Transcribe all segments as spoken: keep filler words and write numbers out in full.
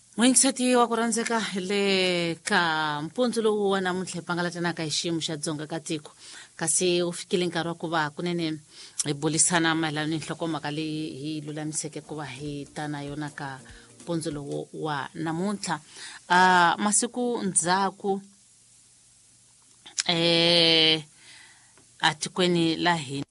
Mwingsati wa kurandzeka le ka mpundzu lowu wa namuntlha hi pangalatanaka hi xiyimo xa dzonga ka tiko kasi wu fikile nkarhi wa ku va kunene hi bulisana mayelana ni nhlokomhaka leyi hi lulamiseke ku va hi ta na yona ka mpundzu lowu wa namuntlha uh, masiku ndzhaku eh atikweni la hina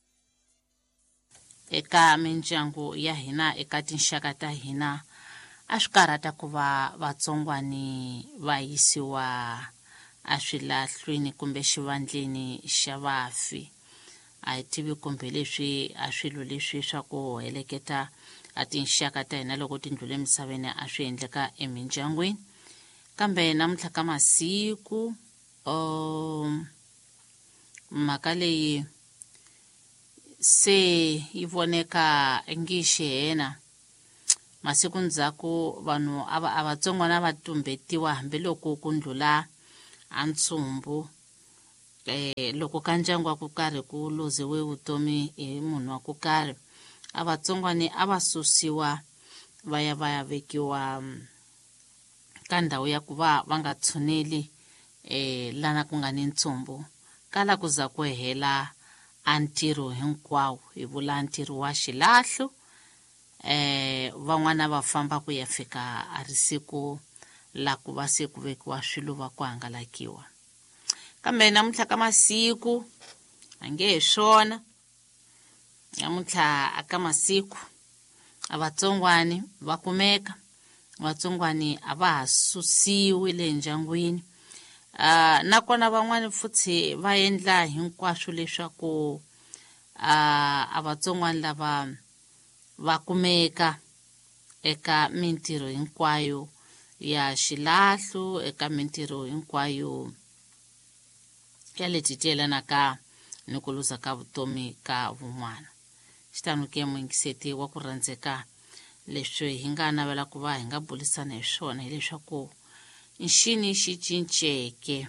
eka mindyangu ya hina eka tinxaka ta hina a swi karhata ku va vatsongwani va yisiwa a swilahlwini kumbe xivandleni xa vafi a hi tivi kumbe leswi a swilo leswi swa ku heleketa a tinxaka ta hina loko ti ndlhule emisaveni a swi endleka emindyangwini kambe namuntlha ka masiku um mhaka leyi se yi voneka ngi xihena masiku ndzhaku vanhu ava a vatsongwana va tumbetiwa hambiloko ku ndlhula a ntshumbu eh loko ka ndyangu wa ku karhi ku luziwe vutomi hi munhu wa ku karhi a vatsongwani a va susiwa va ya va ya vekiwa ka ndhawu ya ku va va nga tshuneli eh lana ku nga ni ntshumbu kala ku za ku hela a ntirho hinkwawo hi vula ntirho wa xilahlo eh van'wana va famba ku ya fika a risiku la ku va se ku vekiwa swilo va ku hangalakiwa kambe namuntlha ka masiku ange hi swona namuntlha aka masiku a vatsongwani va kumeka vatsongwani a va ha susiwi le ndyangwini uh, nakona van'wani futhi va endla hinkwaswo leswaku uh, a vatsongwani lava va kumeka eka mintirho hinkwayo ya xilahlo eka mintirho hinkwayo ya leti telanaka ni ku luza ka vutomi ka vun'wana xitanu ke mwingiseti wa ku rhandzeka leswi hi nga navela ku va hi nga bulisana hi swona hileswaku nxini xi cinceke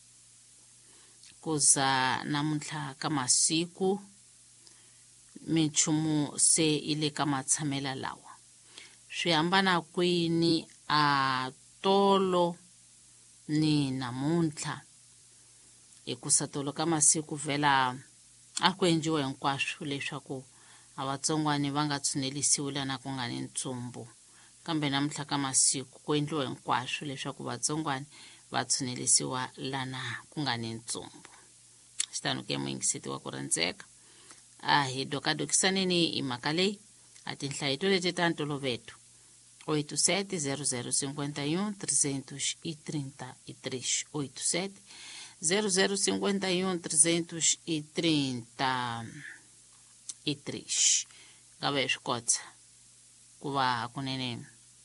ku za namuntlha ka masiku minchumu se ile ka matshamela lawa swi hambana kwini a tolo ni namuntlha hikusa tolo ka masiku vela a ku endliwa hinkwaswo leswaku a vatsongwani va nga tshunelisiwi lana ku nga ni ntsumbu kambe namuntlha ka masiku ku endliwa hinkwaswo leswaku vatsongwani va tshunelisiwa lana ku nga ni ntsumbu xitanu ke mwingiseti wa ku rhandzeka a hi dokadokisaneni hi mhaka leyi a tinhlayo to leti ta ntoloveto oito sete zero zero cinquenta e um trezentos e trinta e três oito sete zero zero cinquenta e um trezentos e trinta e três nga va hi swi kota ku va kunene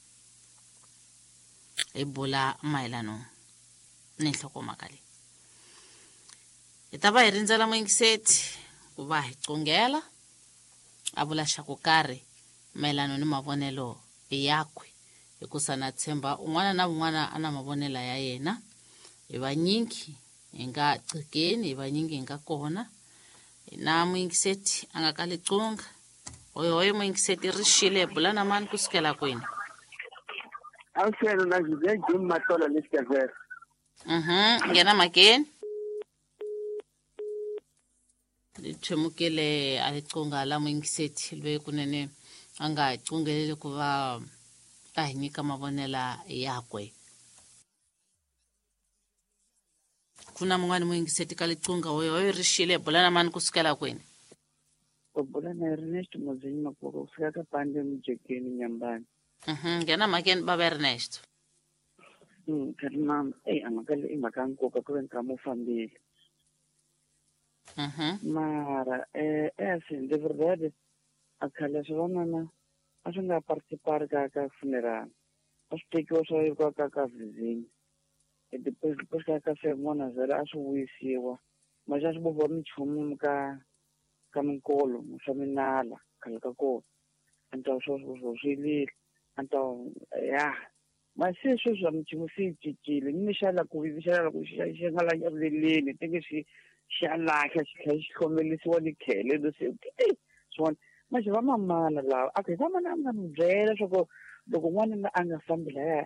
hi bula mayelano ni nhlokomhaka leyi hi ta va hi rindzela mwingiseti ku va hi congela a vula xa ku karhi mayelano ni mavonelo yakwe hikusa na tshemba un'wana na un'wana a na mavonelo ya yena hi vanyingi hi nga qhikeni hi vanyingi hi nga kona na mwingiseti a nga ka licunga hoyo hoyo mwingiseti ri xile bula na mani kusukela kwini awuselo na Jose Jim Matola Lescavera mhm ngena makeni lichemukele alicunga la mwingiseti libe kunene anga icungelele ku va ta hi nyika mavonela yakwe kuna mun'wani mwingiseti ka licunga hoyo hoyo ri xile bula na mani kusukela kwini ubula na Ernest Mozenyi Mapoko kusika ka pande mjekeni Nyambani mhm ngena makeni baba Ernest mm karima eh angakale imakani koka ku venka mo fambile mhm mara eh eh sin de verdade akhala swanana a swi nga participar ka ka funeral a swi tekiwa swa yi ka ka vizini e deposit ka ka semona zela a swi wisiwa maja swi bobo minchumu ka ka minkolo swa minala khala ka kona anta swo swo swilile anta ya mase swo swa minchumu si cikile ni xala ku visela ku xingala ya leleni teke xi xala ka xi khomelisiwa ni khele do se swona manje va mamana lawa a ku va mana nga mu byela swa ku loko n'wanuna a nga fambi laya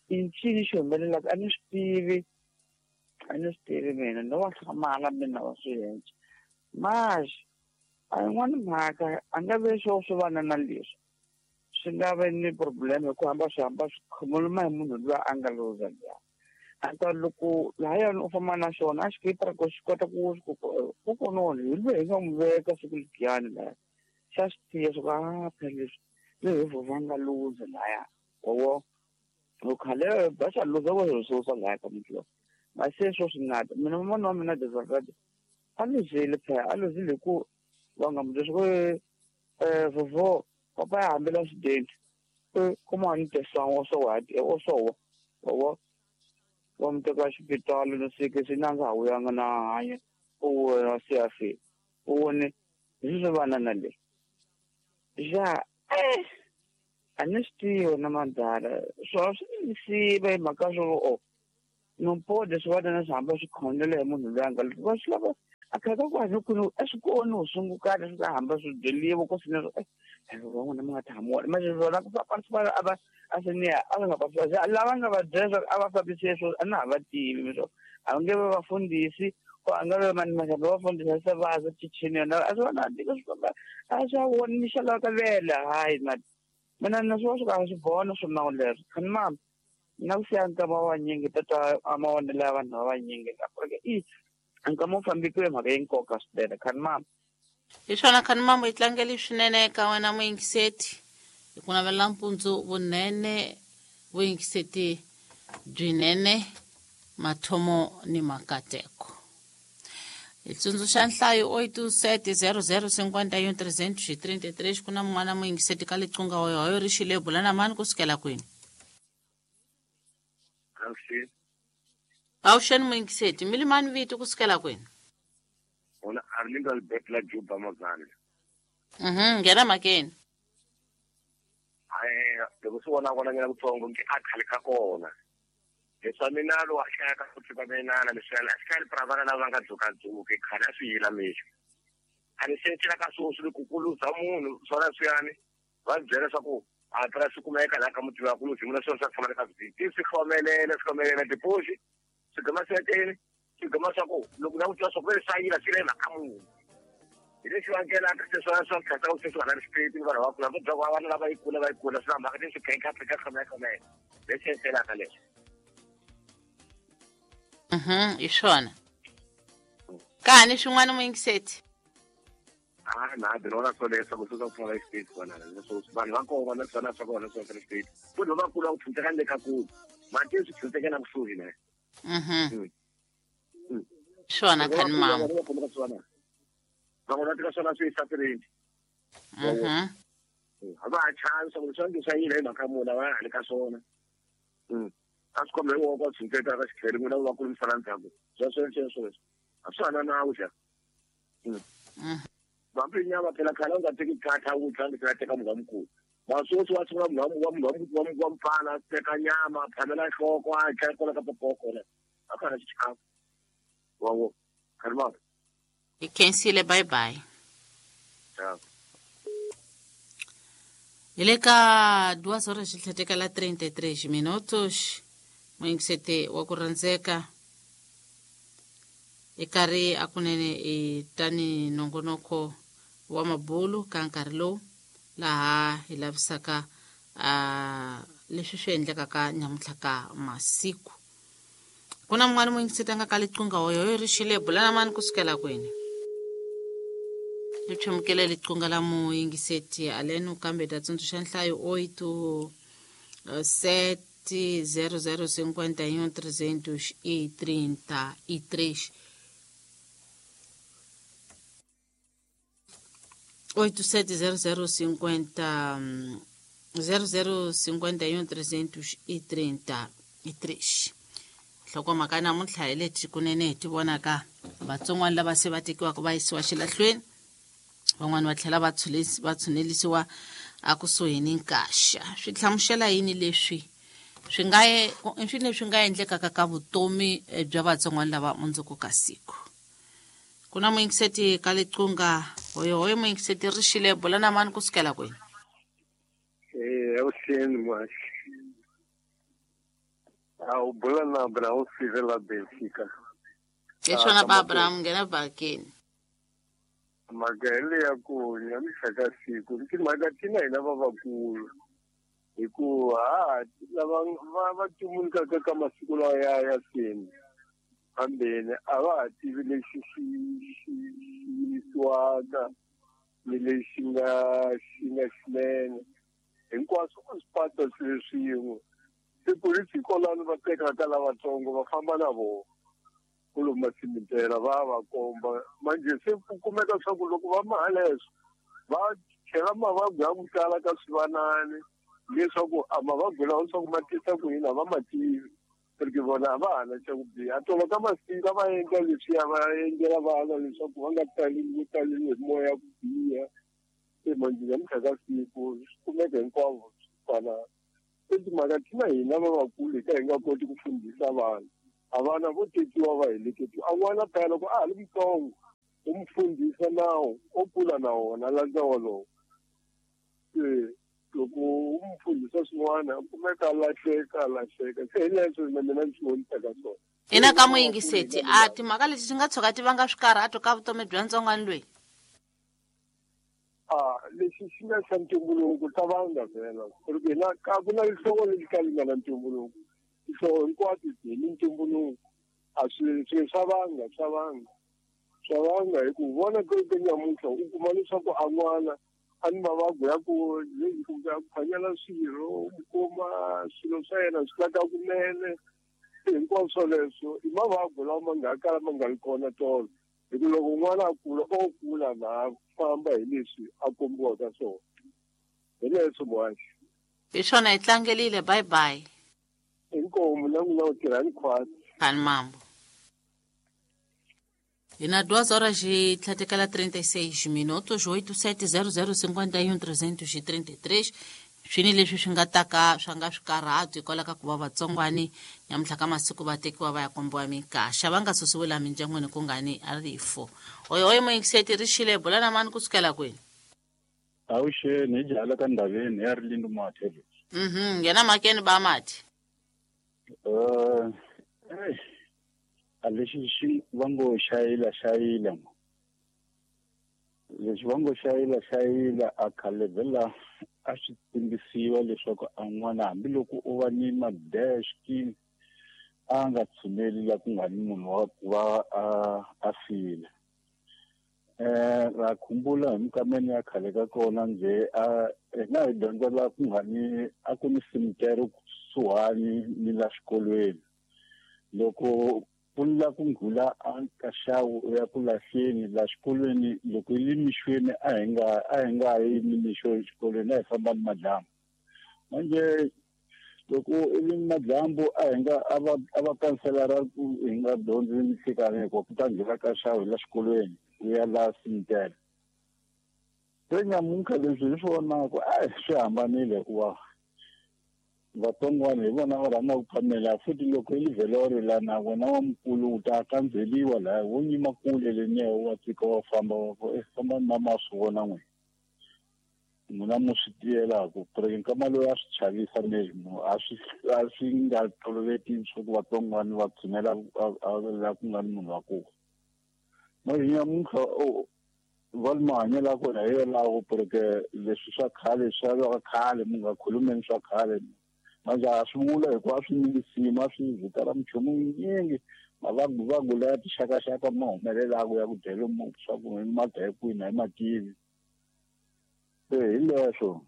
incini xi humelelaka a ni swi tivi a ni swi tivi mina no wa hlamala mina wa swi endla mas a yin'wana mhaka a nga ve swo swi vana na leswi swi nga va ni problem hi ku hamba swi hamba swi khomoloma hi munhu loyi a nga luza liya a ta loko lahayani u famba na xona a xi kipara ku xi kota ku ku kononi hi loyi hi nga n'wi veka siku likiyani laya xa swi tiya swi ku a phela leswi loyi hi vhova nga luza laya owo u khale ba xa luza wo hi susa laya ka mutlo ma se swo swi ngata mina mama wa mina desirate a luzile phela a luzile ku va nga mu leswi ku eh vovo papa ya hambela xidenti kuma ni tesango so wati o so owo wa mu teka xipitalo no sike swi na nga hawuyanga na hanya u se afi u ni swi vana na le ja eh anestiyo na mandala so swi si va mhaka swo o no pode swi vana na samba swi khonele hi munhu loyi a nga va swi lava a khaka ku hanya ku a swi koni u sungukana swi nga hamba swi deliwa ku swi na van'wana mi nga tshama ma swona ku participate aba a se ni a nga participate lava nga va dresa a va fambise swo a na ha va tivi mi swo a nge va vafundhisi ko a nga ve mani mashambe vafundhisa se va za tichini na a swona a tika swi famba a swa wona ni xala ka vele hayi mati mina na swo swi ka swi bona swi nawu leswi khani mama na ku siya nkama wa nyingi tata a mawonelo ya vanhu va nyingi porque i nkama wu fambikiwe mhaka yi nkoka swinene khani mama hi swona khani mama yi tlangeli swinene ka wena muyingiseti hi ku navela mpundzu vunene vuyingiseti byinene mathomo ni makateko hi tsundzuxa nhlayo zero eight two seven zero zero five one three three three ku na mun'wana muyingiseti ka licunga hoyo ri xilebula na mani kusukela kwini Ausheni muyingiseti mi li mani vito kusukela kwini ona Arlinda Betla Juba Mazane. Mhm, ngena makeni. Ai, loko swi vona kona ngena kutsongo nge a khale ka kona. Leswa mina lo wa xaka ku tsiba mina na leswela xikali pravana lava nga dzuka dzuke khale swi yila mixo. A ni sentila ka swo swi ku kuluza munhu swona swiyani. Va byela swa ku a tra swi kumeka la ka mutiwa ku luzi mina swona swa tshama ka viti. Swi khomelele swi khomelele deposit. Swi gama setele. Sigama swa ku loko na kutwa swa ku sayila sile na kamu ile swi angela ka seswa swa khata u seswa na spirit va ra ku na bya ku vana lava ikula va ikula swa mhaka leswi khenka phika khama khama leswi sela ka leswi mhm iswona kani swin'wana muyingiseti ah na dona so leswa ku suka ku la spirit kona leswo vanhu va kona na swona swa kona swa spirit ku lo va kula ku thunta ka le ka ku mati swi thunta kana kusuhi ne mhm swona khani mama Vamos a sola sui sapienti. Mhm. Ava chance ku swanga swa yile hi mhaka muna va le ka swona. Mm. A swi kombe wo ko tshiketa ka xikheri n'wina va ku misala ndzhaku. Swa sweswo sweswo. A swi hana na wuxa. Mm. Mhm. Vampi nyama phela khala u nga teki khatha u tlanga ka teka munhu mkulu. Masotho wa tshama munhu wa munhu wa munhu wa mpana teka nyama phamela nhloko a tla kola ka popoko la. A kana xichaka. Wawo. Karma. Ikensile bye bye. Ciao. Ile ka duas horas xitlheteka la trenta e três minutos. Muyingiseti wa ku rhandzeka. Ekari akunene e tani nongonoko wa mabulu ka nkarhi lowu laha hi lavisaka a leswi swi endlekaka nyamutlha ka masiku. Ku na mun'wana muyingiseti a nga ka licunga hoyo ri xilebula na mani kusukela kwini li chumukele licunga la muyingiseti aleno kambe ta tsundzuxa nhlayo zero eight two seven zero zero five one three three oito sete zero zero cinquenta zero zero cinquenta e um trezentos e trinta e três hloko mhaka namuntlha hi leti kunene hi ti vonaka vatson'wana lava se va tekiwaka va yisiwa xilahlweni van'wana va tlhela va tshulisi va tshunelisiwa a kusuhi ni nkaxa swi hlamusela yini leswi swi nga ye swi leswi nga endlekaka ka vutomi bya vatson'wana lava mundzuku ka siku ku na muyingiseti ka licunga hoyo hoyo muyingiseti ri xilebula na mani kusukela kwini eh Ausheni mwashi awubula na Abraham Sive la Benfica. hi swona ba Abraham nghena bakeni. Magele ya ku nyamisa ka siku leti mhaka tina hina vavakulu hikuva ha lava va va tumbulukaka ka masiku lawa ya ya seni kambeni a va ha tivi lexi xi xi yisiwaka ni lexi nga xi nga xinene hinkwaswo ku swipata swilo swin'we tipolisi kolani va tekaka lavatsongo va famba na vona ku lomu masimitera va va komba manje se ku kumeka swa ku loko va mahala leswo va chela mavabyi ya ku tala ka swivanani leswaku a mavabyi lawa swa ku ma tisa ku hina va ma tivi perike vona a va ha na xa ku biha a tolo ka masiku va endla leswiya va endlela vana leswaku va nga talini talini hi moya ya ku biha se manje namuntlha ka siku swi kumeka hinkwavo swi fanana se timhaka tina hina lavakulu hi ka hi nga koti ku fundisa vana a vana vo tekiwa va heleketiwa a n'wana phela loko a ha ri mutsongo u n'wi fundisa nawu o kula na wona landza wolowo se loko u n'wi fundisa swin'wana u kumeka a lahleka a lahleka se hi leswo na mina ni swi vonisaka swona hina ka muyingiseti a timhaka leti ti nga tshuka ti vanga swikarhato ka vutomi bya ntsongwana loyi. a lexi xi nga xa ntumbuluko ta vanga vhela perike na ka ku na lihlovo lexi ka li nga na ntumbuluko so hinkwato hi ni ntumbuluko a swi swi swa vanga swa vanga swa vanga hi ku vona ku ri nyamuntlha u kuma leswaku a n'wana a ni mavabyi ya ku ya ku phanyela swilo u kuma swilo swa yena swi tlaka kunene hinkwaswo swoleswo i mavabyi lawa ma nga kala ma nga ri kona tolo hi ku loko n'wana a kula o kula na famba hi leswi a kombiwaka swona hi leswo mwaxi hi swona hi tlangelile bye bye. inkomu na n'wina u tirhani khwati khani mambo hi na duas horas de tlhatekela trinta e seis minutos oito sete zero zero cinquenta e um trezentos e trinta e três swini leswi swi nga taka swa nga swikarhato hikwalaho ka ku va vatsongwani nyamuntlha ka masiku va tekiwa va ya kombiwa mikaxa va nga susiwi laha mindyangwini ku nga ni rifo oyo oyo muyingiseti ri xile bula na mani kusukela kwini awuxeni hi jala ka ndhaveni ya ri lindu mati mhm nghena makeni ba mati Uh, eh, a lexi xi va ngo xayila xayila lexi va ngo xayila xayila a khale vhela a swi timbisiwa leswaku a n'wana hambiloko u va ni madeshki a nga tshuneli la ku nga ni munhu wa ku va a a file eh ra khumbula hi mukameni ya khale ka kona nje a na hi dyondza la ku nga ni a ku ni simitero kusuhani ni la xikolweni loko ku la ku ngula a ka xawu ya ku lahleni la xikolweni loko yi mixweni a hi nga a hi nga yi mixo xikolweni a hi famba ni madlambu manje loko i madlambu a hi nga a va a va kanselara ku hi nga dyondzi nhlikani hikuva ku ta nghena ka xawu la xikolweni u ya la simitero se nyamuntlha leswi hi swi vonaka a swi hambanile hikuva vatsongwana hi vona va rhanga ku phamela futhi loko yi vhela la na vona wa mukulu u ta kandzeliwa laha wo nyima kule lenyewe wa tsika wa famba wa famba na ma swi vona n'wina n'wina mo swi tiyelaku pereke nkama loyi a swi chavisa mesmo a swi a swi nga toloveti swa ku vatsongwana va tshunela la ku nga ni munhu wa kona manje nyamuntlha va ni mahanyelo ya kona hi yalawo pereke leswi swa khale swa va khale mu nga khulumeni swa khale manje a swi vula hikuva a swi nyingisima a swi vitana minchumu yinyingi mavaguvagula ya tixakaxaka ma humelelaka ya ku dyela swa ku hi madaya kwini hi mativi se hi leswo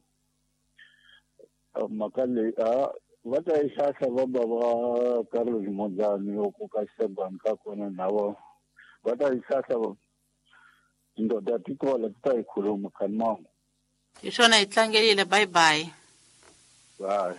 mhaka leyi a va ta yi hlahla va ba va Carlos Mondzani loko ka xisebani ka kona na vo va ta yi hlahla tindoda ti kola ti ta yi khuluma khani mangu hi swona hi tlangelile bye bye bye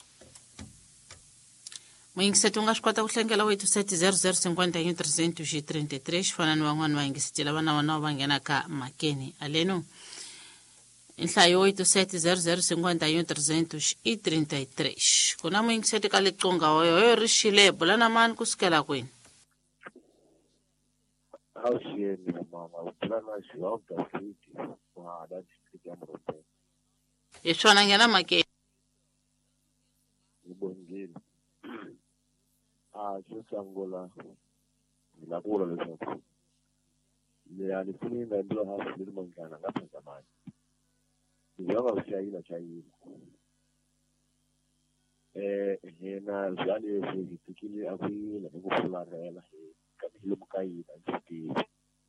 muyingiseti u nga swi kota ku hlengela oito sete zero zero cinquenta e um trezentos e trinta e três fana ni van'wani vayingiseti lava na vona va nghenaka makeni aleno i nhlayo oito sete zero zero cinquenta e um trezentos e trinta e três ku na muyingiseti ka liqonga oyo ri xile bula na mani kusukela kwini Hauxeni mama bula na João David wa da district ya Morobe hi swona nghena makeni ngibongile xo sungula ni nga vula leswaku leyani foni yi nga endliwa hafu leri manjana nga phazamani ndzi nga va xayila xayila eh hina bya leswi hi tikile a ku yila ni ku fularhela hi kambe lomu ka yina ndzi tivi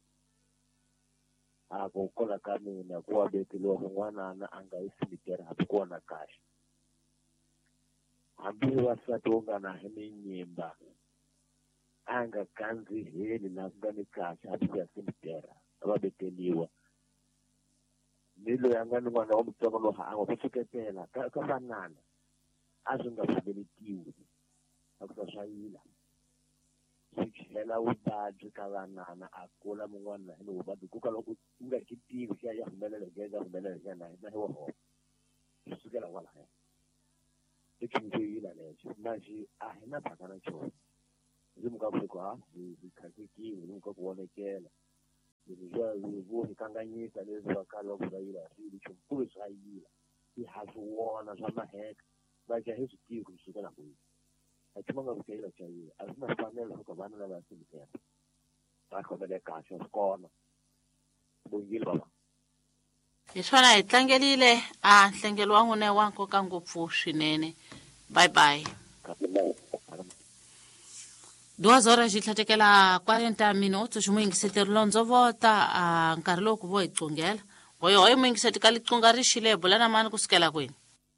a ko kola ka mina ku wa beteliwa n'wanana a nga yi simitera hambi kona kahle hambi wasati wo nga na hi minyimba a nga kandziheli laha ku nga ni kahle hambi ya simitera a va beteliwa ni loyi a nga ni n'wana wa mutsongo loyi a nga ku seketela ka ka manana a swi nga pfumeletiwi a ku swa yila swi chela vuvabyi ka vanana a kula mun'wana hi vuvabyi ku ka loko u nga xi tivi xi ya ya humelela hi ya humelela hi na na hi woho swi sukela kwalaya i xintu yila lexo na xi a hi na phaka na xona ndzi muka ku ha hi khakekile ndzi muka ku vonekela leswiya vo hi kanganyisa leswi va kala ku va yila hi swilo xikulu swa yila hi ha swi wona swa maheka va ja hi swi tivi ku sukela kwihi a tshama nga ku yila xa yila a swi na mfanelo loko vana lava simitera va khomele kahle swi kona bongile baba hi swona hi tlangelile a nhlengelo wa n'wina wa nkoka ngopfu swinene bye bye duas horas hi tlhatekela quarenta minutos ximuyingiseti rilondzo vota a nkarhi lowu ku vo hi cungela hoyo hoyo muyingiseti ka licunga rixile bula na mani kusukela kwini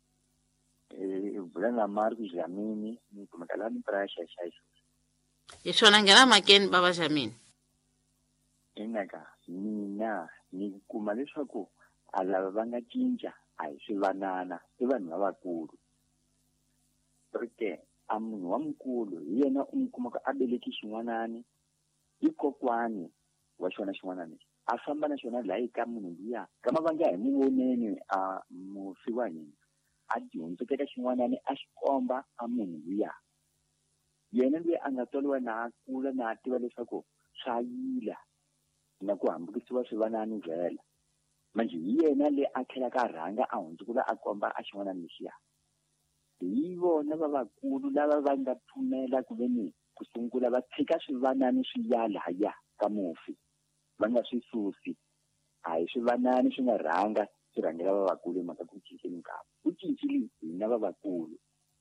bula na Marcus Jamini ni kumekala ni pressure xaxo hi swona nghena makeni baba Jamini enaka mina ni kuma leswaku a lava va nga cinca a hi swivanana i vanhu lavakulu porque a munhu wa mukulu hi yena u n'wi kumaka a beleki xin'wanani i kokwani wa xona xin'wanani a famba na xona laha ka munhu liya kama va nga hi n'wi voneni a mufi wa hina a dyondzekeka xin'wanani a xi komba a munhu liya yena loyi a nga tswaliwa na a kula na a tiva leswaku swa yila na ku hambukisiwa swivanani vhela manje hi yena le a tlhelaka a rhanga a hundzukula a komba a xin'wanani lexiya hi vona lavakulu lava va nga pfumela ku veni ku sungula va tshika swivanani swi ya lahaya ka mufi va nga swi susi a hi swivanani swi nga rhanga swi rhangela lavakulu hi mhaka ku cinceni nkama ku cincile hina lavakulu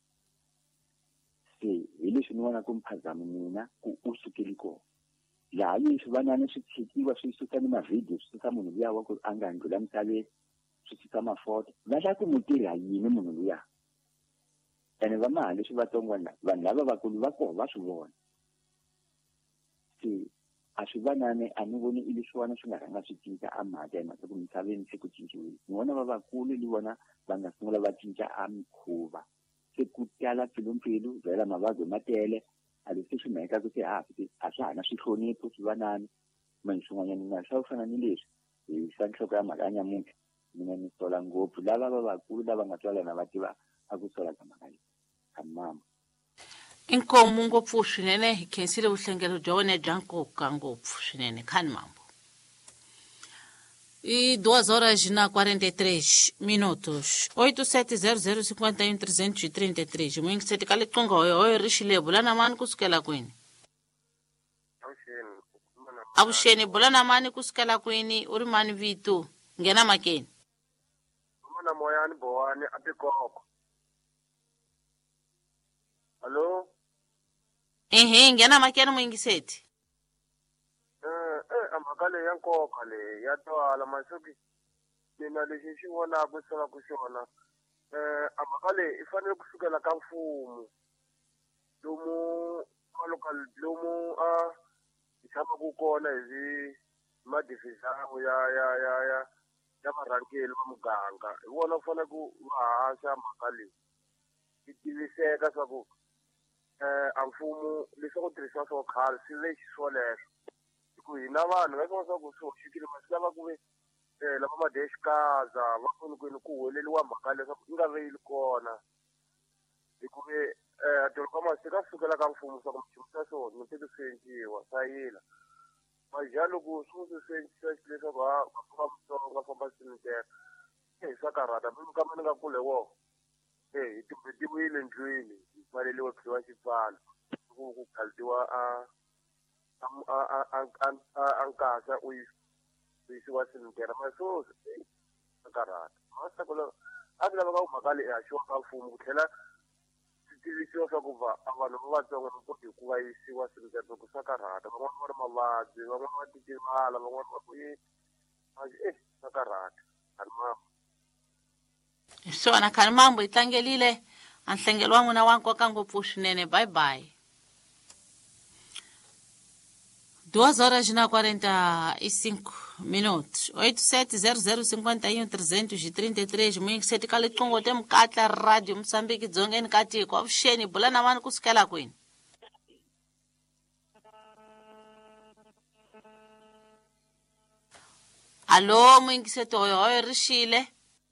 se hi leswi ni vona ku mphazamo mina ku u sukeli kona laha yi swivanani swi tshikiwa swi susa ni mavhidiyo swi susa munhu luya wa ku a nga ndlula misaveni swi susa mafoto va hlaya ku mu tirha yini munhu luya ene va maha leswi vatsongwana vanhu lava vakulu va koho va swi vona se a swivanani a ni voni i leswiwana swi nga rhanga swi cinca a mhaka hi mhaka ku misaveni se ku cinciwile ni vona lavakulu ni vona va nga sungula va cinca a mikhuva se ku tala mpfilumpfilu vhela mavabyi ma tele a leswi swi maheka ku se a a swa ha na swihlonipho swivanani manje swin'wanyana na swa ku fana ni leswi hi sa nhloko ya mhaka ya nyamuntlha mina ni sola ngopfu lava lavakulu lava nga tswalana va tiva a ku sola ka mhaka leyi ka mama inkomu ngopfu swinene hi khensile vuhlengelo bya wena bya nkoka ngopfu swinene khani mambo e duas horas na quarenta e três minutos oito sete zero zero cinquenta e um trezentos e trinta e três muyingiseti ka licunga hoyo hoyo rixile bula na mani kusukela kwini avuxeni bula na mani kusukela kwini u ri mani vitu nghena makeni mana moyani bowani a tikoko hallo ehe nghena makeni muyingiseti eh eh amhaka leyi ya nkoka leyi ya twala masiku mina lexi xi vonaka sala ku xona eh amhaka leyi i fanele ku sukela ka mfumo lomu local lomu a tshamaku kona hi madivisamu ya ya ya ya ya varhangeli va muganga hi vona u fanele ku va haxa mhaka leyi yi tiviseka swa ku eh a mfumo leswi ku tirhisiwa swo khale swi lexi swoleswo ku hina vanhu va swi swa ku swi hoxekile ma swi lava ku ve eh lava ma dexikaza va funi kwini ku humeleliwa mhaka leswaku yi nga veli kona hikuva eh doroba masika sukela ka mfumo swa ku mchimisa swona mi teki swi endliwa swa yila maja loko swi swi endlisa leswaku ha va famba mutsonga famba simitera eh swa karata mi kama ni nga kule wo eh hi timbetiwile ndlwini hi pfaleliwe khiwa xipfalo ku ku khaldiwa a a a a a nkasa uyisiwa simkera maso karata masa kula a lava ka umakali ya xo ka mfumo ku tlhela tivisiwa swa ku va vanhu va vatsonga va koti ku va yisiwa simkera ku sa karata van'wana va ri mavabyi van'wana va tikimala van'wana va ku eh sa karata khani mambo hi swona khani mambo hi tlangelile a nhlengelo wa n'wina wa nkoka ngopfu swinene bye bye duas horas na quarenta e cinco minutos oito sete zero zero cinquenta e um trezentos e trinta e três muyingiseti ka liqingo te mukatla radio Mozambique dzongeni ka tiko avuxeni bula na mani kusukela kwini alo muyingiseti hoyo hoyo rixile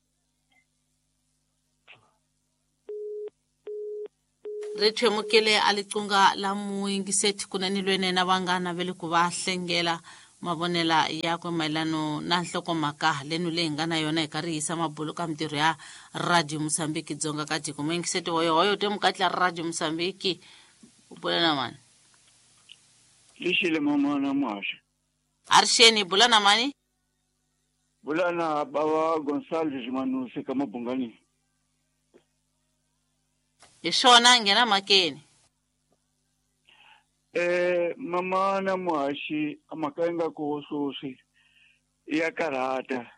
ri thwemukile a liqunga la muyingiseti kunanilweni na vangana vele ku va hlengela mavonela yakwe mayelano na nhlokomhaka lenu leyi nga na yona hi karhi yisa mabulu ka mitirho ya radio Mozambique dzonga ka tiko muyingiseti hoyo hoyo te mukatla radio Mozambique u bula na mani lixile mama na Masha a ri xeni bula na mani bula na baba Gonçalves Manuse ka mabungani hi swona nghena makeni eh mama na Mwashi amakaenga ko sosi ya karata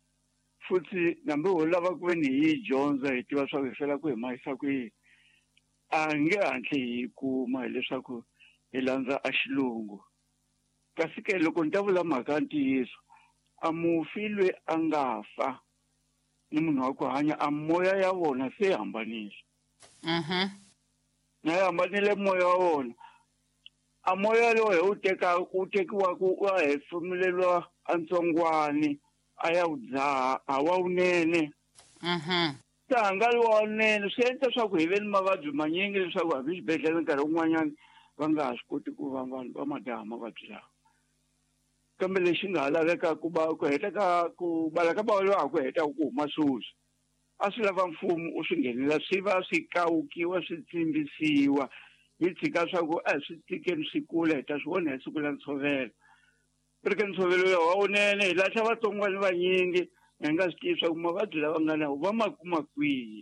futhi nambe ho lava ku ni hi dyondza hi tiva swa ku fela ku hi mahisa ku a nge hantle hi kuma leswaku hi landza a xilungu kasi ke loko ni ta vula mhaka ntiyiso a mufilwe a nga fa ni munhu wa ku hanya a moya ya vona se hambanile mhm na hambanile moya wa vona a moya lowo u teka u tekiwa ku wa hefumulelwa antsongwani a ya udzaha a wa unene mhm tanga wa unene swi endla swa ku hi ve ni mavabyi manyingi leswaku hambi xibedhlele nkarhi wun'wanyana va nga ha swi koti ku va vanhu va madaha mavabyi lawa kambe lexi nga ha laveka ku va ku heta ka ku bala ka baweliwa ku heta ku huma susi a swi lava mfumo u swi nghenela swi va swi kawukiwa swi tsimbisiwa hi tshika swa ku a swi tikeni swi kula hi ta swi vona hi siku la ntshovelo ri ke ntshovelo wa unene hi lahla vatsongwani vanyingi hi nga swi tivi swa ku mavabyi lava nga na va ma kuma kwihi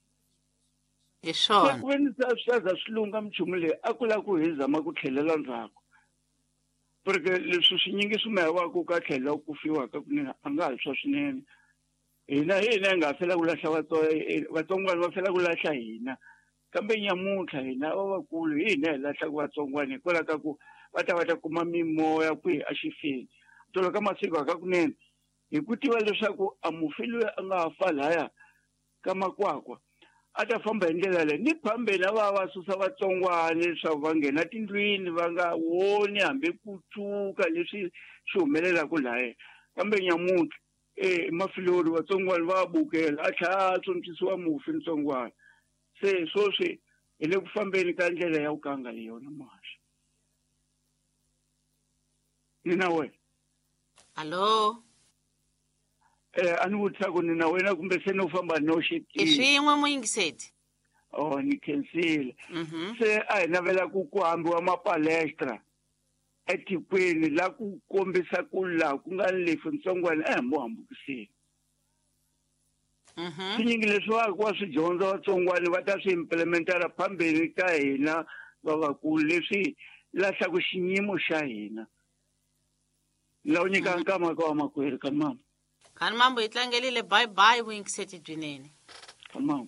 hi swona ku ve ni swa za swi lunga minchumu leyi a ku la ku hi zama ku tlhelela ndzhaku porque leswi swinyingi swi mahiwaku ka tlhela ku fiwa ka kunene a nga ha swa swinene hina hina hi nga fela ku lahla vatsongwani va fela ku lahla hina kambe nyamuntlha hina vavakulu hi hina hi lahlaka vatsongwani hikwalaho ka ku va ta va ta kuma mimoya kwihi a xifeni tolo ka masiku aka kunene hi ku tiva leswaku a mufi loyi a nga fa laya ka makwakwa a ta famba hi ndlela leyi ni phambeni a va va susa vatsongwani leswaku va nghena tindlwini va nga woni hambi ku tshuka leswi swi humelelaka laya kambe nyamuntlha eh mafilori vatsongwani va bukela a tlhela a tsontsisiwa mufi ntsongwana se swoswi hi le ku fambeni ka ndlela ya ukanga hi yona Masha ni na wena allo eh a ni vutisa ku ni na wena kumbe se no famba no xitini hi swin'we muyingiseti oh ni khensile mhm se a hi navela ku ku hambiwa mapalestra etikweni la ku kombisa ku la ku nga lefu ntsongwana a hi mo hambukiseni mhm swinyingi leswi va ku wa swi dyondza vatsongwani va ta swi implementara phambeni ka hina vavakulu leswi lahlaku xinyimo xa hina lawu nyika nkama ka wa makwerhu ka mama khani mambo hi tlangelile bye bye vuyingiseti byinene ka mama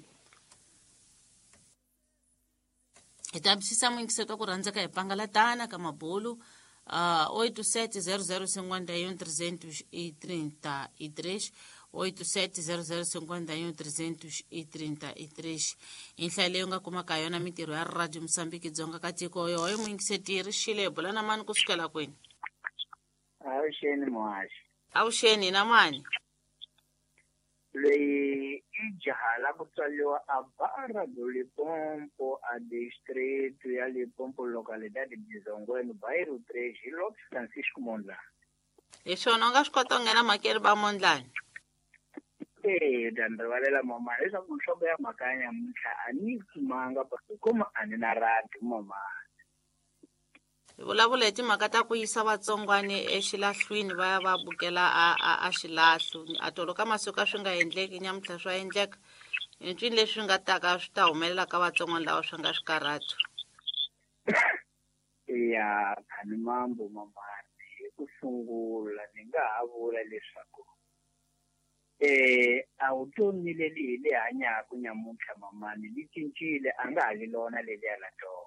hi tambisisa muyingiseti wa ku rhandzeka hi pangalatana ka mabulu uh, oito sete zero zero cinquenta e um trezentos e trinta e três oito sete zero zero cinquenta e um trezentos e trinta e três hi nhlayo leyi u nga kumaka yona mitirho ya radio Mozambique dzonga ka tiko yoyo muyingiseti ri xile bula na mani kusukela kwini avuxeni muhaxi avuxeni na mani leyi i jaha la ku tswaliwa a bara do Limpopo a district ya Limpopo localidade Bizongweni Bairro três hi Lopes Francisco Mondlane hi swona u nga swi kota u nghena makeri va Mondlane eh dan rivalela mama leswaku nhloko ya mhaka ya namuntlha a ni kumanga kuma a ni na rati mama vulavula hi timhaka ta ku yisa vatsongwana exilahlwini va ya va bukela a a a xilahlo a tolo ka masiku swi nga endleki nyamutlha swa endleka i ncini leswi nga taka swi ta humelela ka vatsongwana lava swi nga swikarhatu. Ya khani mambo mamani hi ku sungula ni nga ha vula leswaku eh a vutomi leli hi le hanyaka nyamuntlha mamani li cincile a nga ha li lona leliya la tolo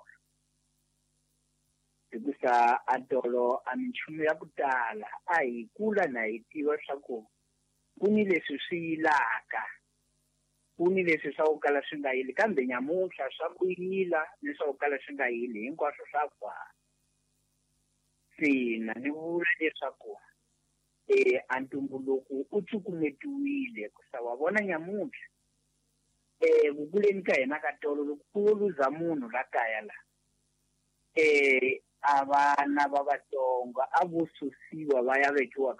hikusa a tolo a minchumu ya ku tala a hi kula na hi tiva swa ku ku ni leswi swi yilaka ku ni leswi swa ku kala swi nga yili kambe nyamuntlha swa ku yila ni swa ku kala swi nga yili hinkwaswo swa fana. Sina ni vula leswaku eh a ntumbuluko u cukumetiwile kusa wa vona nyamuntlha eh vukuleni ka hina ka tolo loko ku luza munhu la kaya la eh a vana va vatsonga a vo susiwa va ya vekiwa